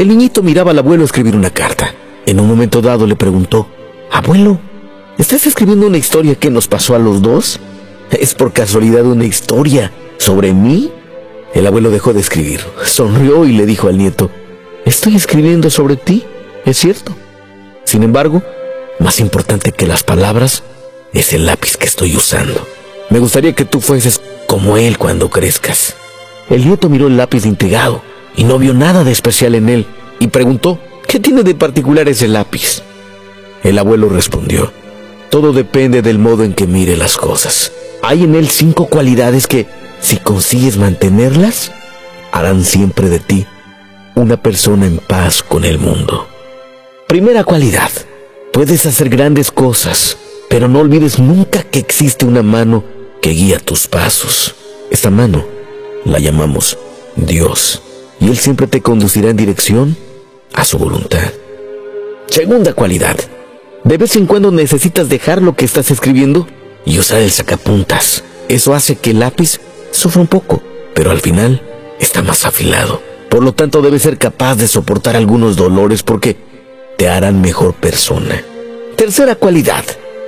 El niñito miraba al abuelo escribir una carta. En un momento dado le preguntó: «Abuelo, ¿estás escribiendo una historia que nos pasó a los dos? ¿Es por casualidad una historia sobre mí?» El abuelo dejó de escribir, sonrió y le dijo al nieto: «Estoy escribiendo sobre ti, es cierto. Sin embargo, más importante que las palabras es el lápiz que estoy usando. Me gustaría que tú fueses como él cuando crezcas». El nieto miró el lápiz intrigado y no vio nada de especial en él y preguntó: «¿Qué tiene de particular ese lápiz?». El abuelo respondió: «Todo depende del modo en que mire las cosas. Hay en él 5 cualidades que, si consigues mantenerlas, harán siempre de ti una persona en paz con el mundo». Primera cualidad: puedes hacer grandes cosas, pero no olvides nunca que existe una mano que guía tus pasos. Esta mano la llamamos Dios, y Él siempre te conducirá en dirección a su voluntad. Segunda cualidad: de vez en cuando necesitas dejar lo que estás escribiendo y usar el sacapuntas. Eso hace que el lápiz sufra un poco, pero al final está más afilado. Por lo tanto, debes ser capaz de soportar algunos dolores porque te harán mejor persona. Tercera cualidad: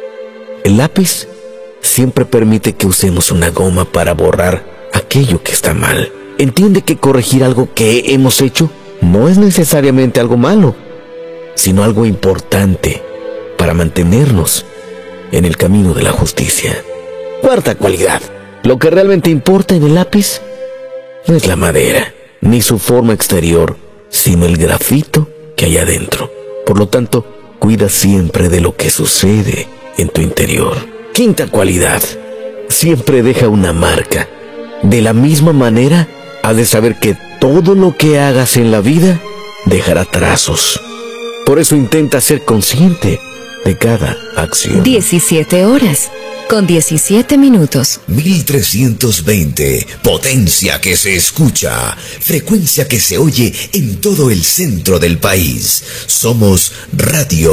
el lápiz siempre permite que usemos una goma para borrar aquello que está mal. Entiende que corregir algo que hemos hecho no es necesariamente algo malo, sino algo importante para mantenernos en el camino de la justicia. Cuarta cualidad: lo que realmente importa en el lápiz no es la madera, ni su forma exterior, sino el grafito que hay adentro. Por lo tanto, cuida siempre de lo que sucede en tu interior. Quinta cualidad: siempre deja una marca. De la misma manera, has de saber que todo lo que hagas en la vida dejará trazos. Por eso intenta ser consciente de cada acción. 17 horas con 17 minutos. 1320, potencia que se escucha, frecuencia que se oye en todo el centro del país. Somos Radio